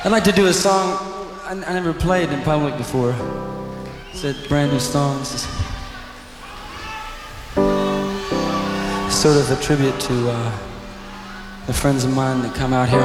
I'd like to do a song I never played in public before. It's a brand new song. This is sort of a tribute to the friends of mine that come out here